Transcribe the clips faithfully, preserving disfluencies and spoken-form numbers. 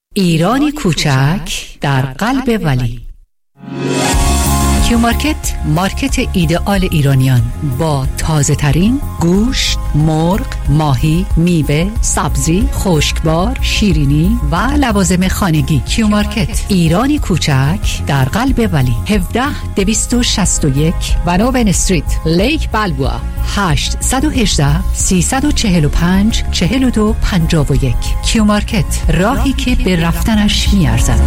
ایرانی کوچک در قلب ولی. کیو مارکت، مارکت ایدئال ایرانیان با تازه ترین گوشت، مرغ، ماهی، میوه، سبزی، خشکبار، شیرینی و لوازم خانگی. کیو مارکت، ایرانی کوچک در قلب ولی. هفده دویست و شصت و یک ونوون استریت، لیک بلبوآ. هشت یک هشت سه چهار پنج چهار دو پنج یک. کیو مارکت، راهی که به رفتنش میارزد.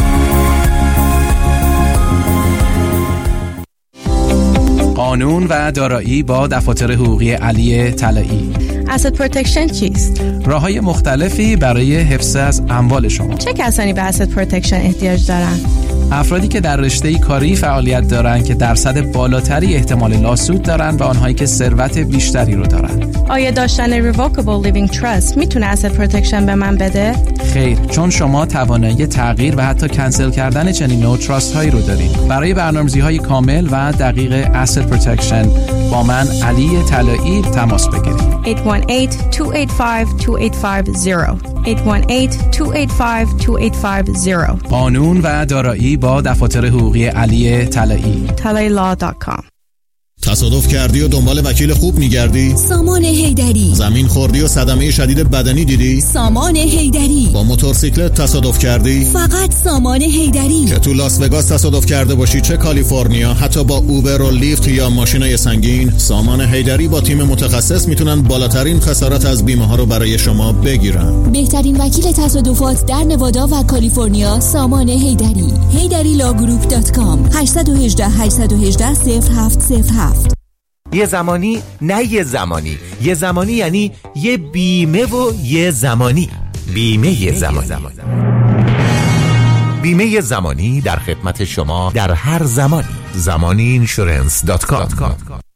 قانون و دارایی با دفاتر حقوقی علی طلایی. asset protection چیست؟ راه‌های مختلفی برای حفظ از اموال شما. چه کسانی به asset protection احتیاج دارند؟ افرادی که در رشته کاری فعالیت دارند که درصد بالاتری احتمال لاسود دارند و آنهایی که ثروت بیشتری رو دارند. آیا داشتن revocable living trust میتونه asset protection به من بده؟ خیر، چون شما توانایی تغییر و حتی کنسل کردن چنین نوع تراست هایی رو دارید. برای برنامه‌ریزی‌های کامل و دقیق asset protection با من علی طلایی تماس بگیرید. هشت یک هشت دو هشت پنج دو هشت پنج صفر هشت یک هشت دو هشت پنج دو هشت پنج صفر. قانون و دارایی با دفاتر حقوقی علی طلایی. طلایی لا دات کام. تصادف کردی و دنبال وکیل خوب میگردی؟ سامان حیدری. زمین خوردی و صدمه شدید بدنی دیدی؟ سامان حیدری. با موتورسیکلت تصادف کردی؟ فقط سامان حیدری. که تو لاس وگاس تصادف کرده باشی، چه کالیفرنیا، حتی با اوبر و لیفت یا ماشینای سنگین، سامان حیدری با تیم متخصص میتونن بالاترین خسارت از بیمه ها رو برای شما بگیرن. بهترین وکیل تصادفات در نوادا و کالیفرنیا، سامان حیدری. حیدری لاگروپ دات کام. هشت یک هشت هشت یک هشت صفر هفت صفر هفت. یه زمانی، نه یه زمانی، یه زمانی یعنی یه بیمه و یه زمانی. بیمه یه زمانی. بیمه یه زمانی در خدمت شما در هر زمانی. زمانی اینشورنس دات کام.